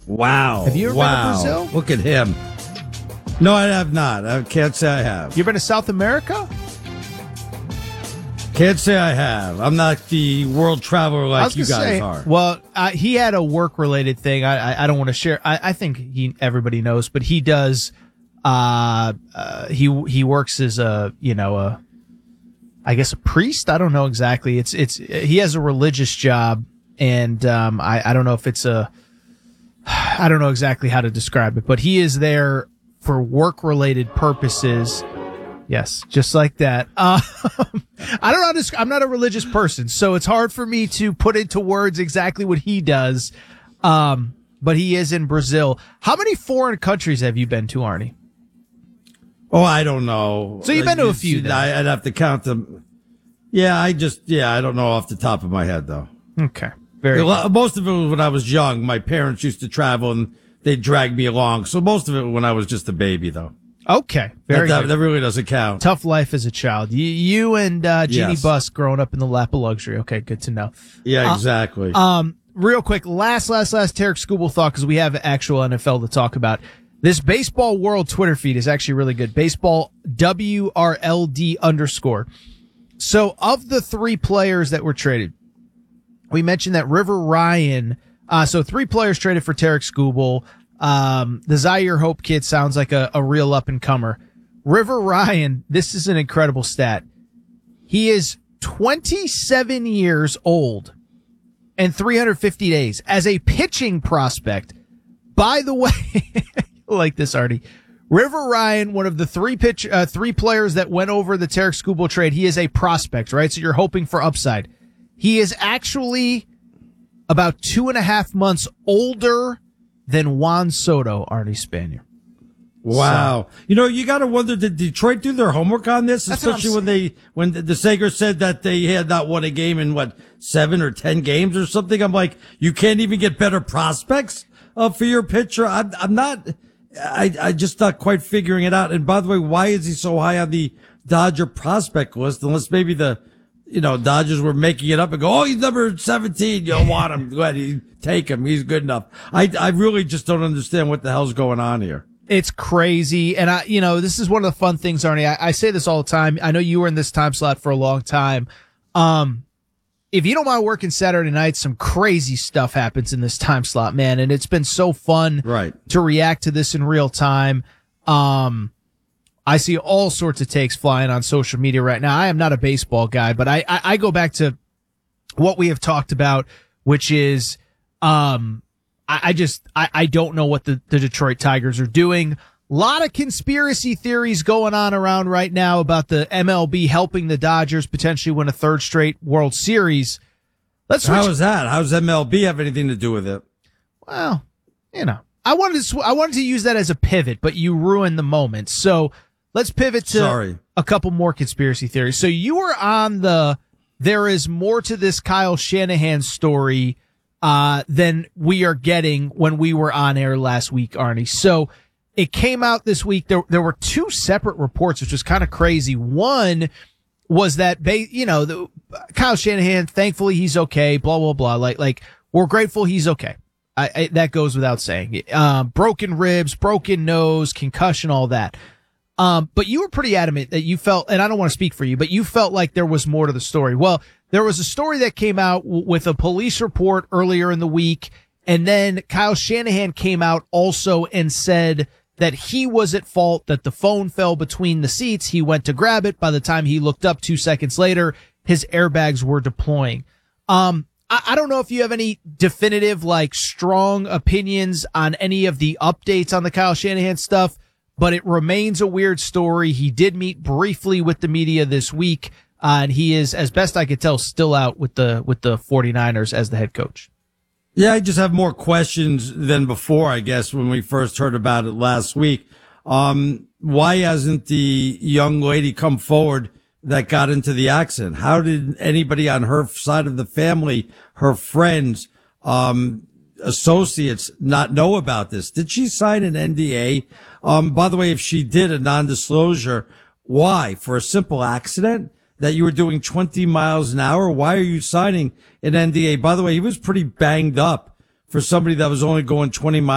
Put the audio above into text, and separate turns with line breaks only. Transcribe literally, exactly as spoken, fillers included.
Wow.
Have you ever
wow.
been to Brazil?
Look at him. No, I have not. I can't say I have.
You been to South America?
Can't say I have. I'm not the world traveler like you guys
say,
are.
Well, uh, he had a work-related thing. I, I, I don't want to share. I, I think he everybody knows, but he does. Uh, uh, he he works as a you know a, I guess a priest. I don't know exactly. It's it's he has a religious job, and um, I I don't know if it's a. I don't know exactly how to describe it, but he is there for work-related purposes. Yes, just like that. Um, I don't know how to, I'm not a religious person, so it's hard for me to put into words exactly what he does. Um, but he is in Brazil. How many foreign countries have you been to, Arnie?
Oh, I don't know.
So you've been to a few, then.
I'd have to count them. Yeah, I just, yeah, I don't know off the top of my head, though.
Okay. Very
good. Most of it was when I was young. My parents used to travel, and they'd drag me along. So most of it when I was just a baby, though.
Okay, very
that,
good.
That, that really doesn't count.
Tough life as a child. You, you and uh, Jeannie
yes.
Buss growing up in the lap of luxury. Okay, good to know.
Yeah, exactly.
Uh, um, real quick, last, last, last Tarek Skubal thought, because we have actual N F L to talk about. This Baseball World Twitter feed is actually really good. Baseball W R L D underscore. So of the three players that were traded, we mentioned that River Ryan. Uh, so three players traded for Tarek Skubal. Um, the Zaire Hope kid sounds like a, a real up and comer. River Ryan, this is an incredible stat. He is twenty-seven years old and three hundred fifty days as a pitching prospect. By the way, like this, Artie. River Ryan, one of the three pitch, uh, three players that went over the Tarek Skubal trade, he is a prospect, right? So you're hoping for upside. He is actually about two and a half months older than Juan Soto, Arnie Spanier.
Wow. So, you know, you got to wonder, did Detroit do their homework on this? Especially when they, when the Sager said that they had not won a game in what, seven or ten games or something. I'm like, you can't even get better prospects uh, for your pitcher. I'm, I'm not, I, I just not quite figuring it out. And by the way, why is he so high on the Dodger prospect list? Unless maybe the, you know, Dodgers were making it up and go, oh, he's number seventeen. You don't want him. Go ahead. You take him. He's good enough. I, I really just don't understand what the hell's going on here.
It's crazy. And I, you know, this is one of the fun things, Arnie. I, I say this all the time. I know you were in this time slot for a long time. Um, if you don't mind working Saturday nights, some crazy stuff happens in this time slot, man. And it's been so fun
right.
to react to this in real time. Um, I see all sorts of takes flying on social media right now. I am not a baseball guy, but I, I, I go back to what we have talked about, which is, um, I, I just, I, I don't know what the, the Detroit Tigers are doing. A lot of conspiracy theories going on around right now about the M L B helping the Dodgers potentially win a third straight World Series. Let's switch.
How is that? How does M L B have anything to do with it?
Well, you know, I wanted to, sw- I wanted to use that as a pivot, but you ruined the moment. So, let's pivot to
Sorry.
a couple more conspiracy theories. So you were on the, there is more to this Kyle Shanahan story, uh, than we are getting when we were on air last week, Arnie. So it came out this week. There, there were two separate reports, which was kind of crazy. One was that, ba- you know, the, Kyle Shanahan, thankfully he's okay, blah, blah, blah. Like, like, we're grateful he's okay. I, I that goes without saying. Um, broken ribs, broken nose, concussion, all that. Um, but you were pretty adamant that you felt, and I don't want to speak for you, but you felt like there was more to the story. Well, there was a story that came out w- with a police report earlier in the week, and then Kyle Shanahan came out also and said that he was at fault, that the phone fell between the seats. He went to grab it. By the time he looked up two seconds later, his airbags were deploying. Um, I, I don't know if you have any definitive, like, strong opinions on any of the updates on the Kyle Shanahan stuff, but it remains a weird story. He did meet briefly with the media this week, uh, and he is, as best I could tell, still out with the with the 49ers as the head coach.
Yeah, I just have more questions than before, I guess, when we first heard about it last week. Um, why hasn't the young lady come forward that got into the accident? How did anybody on her side of the family, her friends, um, associates not know about this? Did she sign an N D A? Um, by the way, if she did a non-disclosure, why? For a simple accident that you were doing twenty miles an hour? Why are you signing an N D A? By the way, he was pretty banged up for somebody that was only going twenty miles